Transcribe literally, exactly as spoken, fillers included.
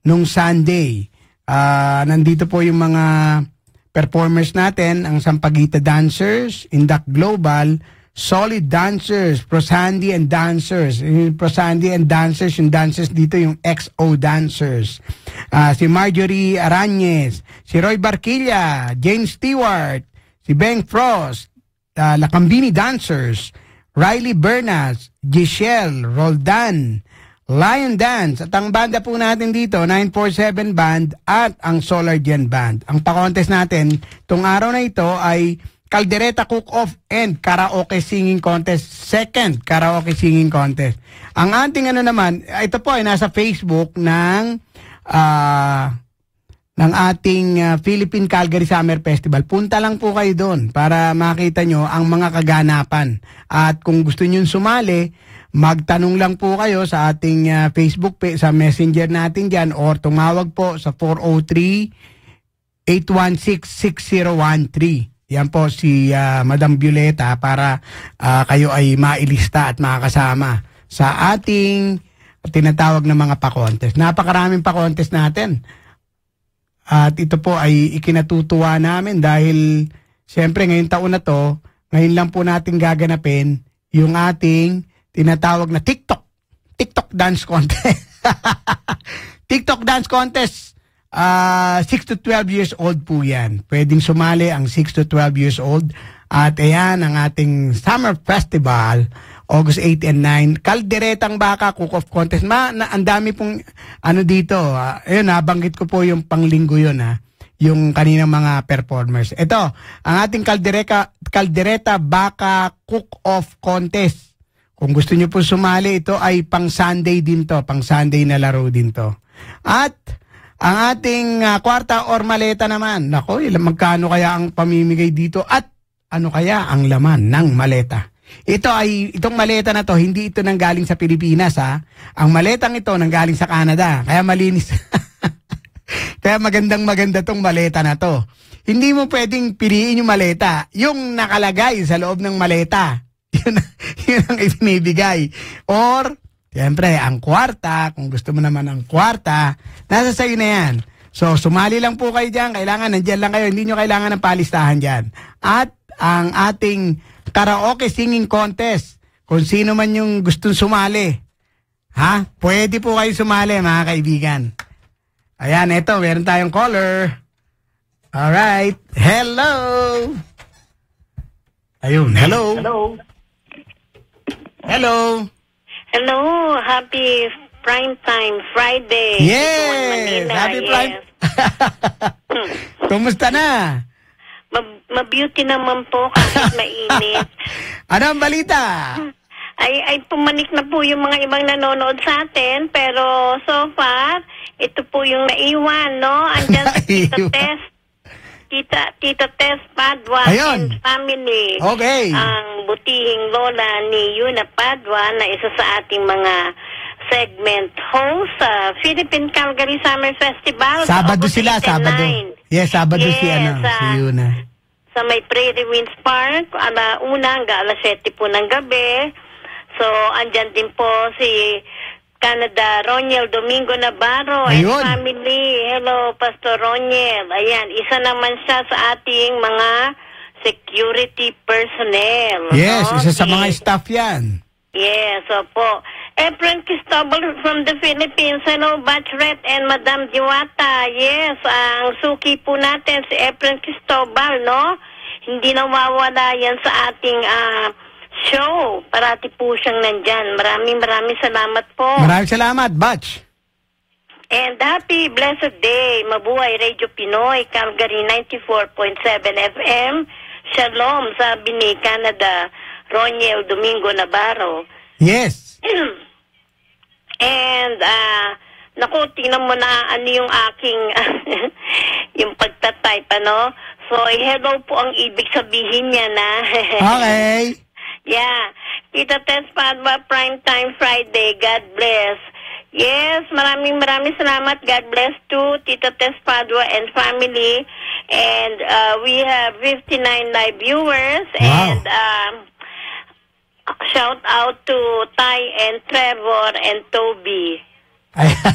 nung Sunday. Uh, nandito po yung mga performers natin, ang Sampaguita Dancers, Indak Global, Solid Dancers, Prosandi and Dancers. Yung Prosandi and Dancers, yung dancers dito, yung X O Dancers. Uh, si Marjorie Arañez, si Roy Barquilla, Jane Stewart, si Beng Frost, uh, Lakambini Dancers, Riley Bernas, Giselle, Roldan, Lion Dance, at ang banda po natin dito, nine four seven Band at ang Solar Gen Band. Ang pa-contest natin, itong araw na ito ay Caldereta Cook-Off and Karaoke Singing Contest. Second Karaoke Singing Contest. Ang ating ano naman, ito po ay nasa Facebook ng uh, ng ating uh, Philippine Calgary Summer Festival. Punta lang po kayo doon para makita nyo ang mga kaganapan. At kung gusto nyo sumali, magtanong lang po kayo sa ating uh, Facebook page, sa messenger natin dyan, or tumawag po sa four oh three, eight one six, six oh one three. Yan po si uh, Madam Violeta para uh, kayo ay mailista at makakasama sa ating tinatawag na mga pa-contest. Napakaraming pa-contest natin. At ito po ay ikinatutuwa namin dahil siyempre ngayong taon na to, ngayon lang po natin gaganapin yung ating tinatawag na TikTok. TikTok Dance Contest. TikTok Dance Contest. Uh, six to twelve years old po yan. Pwedeng sumali ang six to twelve years old. At ayan ang ating Summer Festival, August eight and nine. Kalderetang Baka Cook-Off Contest. Ma, na, ang dami pong ano dito. Uh, ayun, nabanggit ko po yung panglinggo yun ha. Yung kaninang mga performers. Ito, ang ating Caldereta, Caldereta Baka Cook-Off Contest. Kung gusto nyo po sumali, ito ay pang Sunday din to. Pang Sunday na laro din to. At ang ating uh, kwarta or maleta naman. Nako, ilang magkano kaya ang pamimigay dito? At ano kaya ang laman ng maleta? Ito ay, itong maleta na to, hindi ito nanggaling sa Pilipinas ha. Ang maletang ito nanggaling sa Canada. Kaya malinis. Kaya magandang maganda tong maleta na to. Hindi mo pwedeng piliin yung maleta. Yung nakalagay sa loob ng maleta. Yun, yun ang ibinibigay. Or, siyempre, ang kwarta, kung gusto mo naman ang kwarta, nasa sayo na yan. So, sumali lang po kayo dyan. Kailangan, nandyan lang kayo. Hindi nyo kailangan ng palistahan dyan. At ang ating karaoke singing contest, kung sino man yung gustong sumali, ha? Pwede po kayo sumali, mga kaibigan. Ayan, eto, meron tayong caller. Alright. Hello! Ayun, hello. Hello. Hello. Hello. Happy Prime Time Friday. Yes. Happy yes. Prime. Kumusta na? Ma- mabeauty naman po kahit mainit. Ano ang balita? Ay, ay pumanik na po yung mga ibang nanonood sa atin, pero so far, ito po yung naiwan, no? Andyan si Tita Tess. Tita, Tita Tess Padua Ayun. and family. Okay. Ang butihing lola ni Yuna Padua na isa sa ating mga segment host sa Philippine Calgary Summer Festival. Sabado August sila, eight and Sabado. nine. Yes, Sabado yes, si, ano, sa, si Yuna. Sa may Prairie Winds Park, ala una hanggang alas siyete po ng gabi. So, andyan din po si Canada, Roniel Domingo Navarro and Ayun. family. Hello, Pastor Roniel. Ayan, isa naman siya sa ating mga security personnel. Yes, no? isa sa Si- mga staff yan. Yes, opo. Efren Cristobal from the Philippines. Hello, Bachret and Madam Diwata. Yes, ang suki po natin si Efren Cristobal, no? Hindi nawawala yan sa ating uh, show. Parati po siyang nandyan. Maraming maraming salamat po. Maraming salamat, Batch. And happy blessed day. Mabuhay Radio Pinoy, Calgary ninety-four point seven F M. Shalom, sabi ni Canada, Roniel Domingo Navarro. Yes. And, uh, naku, tingnan mo na ano yung aking, yung pagtatype, ano? So, hello po ang ibig sabihin niya na. Okay. Yeah. Tita Tess Padua, Prime Time Friday. God bless. Yes, maraming maraming salamat. God bless to Tita Tess Padua and family. And uh, we have fifty-nine live viewers. Wow. And um, shout out to Ty and Trevor and Toby. Ay,